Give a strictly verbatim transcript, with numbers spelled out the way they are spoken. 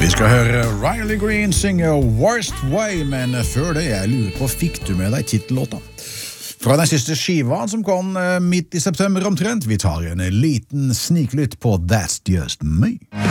Vi skal høre Riley Green synge Worst Way, men før det, jeg lurer på, fikk du med deg titellåta? Fra den siste skiva som kom midt i september omtrent, vi tar en liten sniklytt på That's Just Me.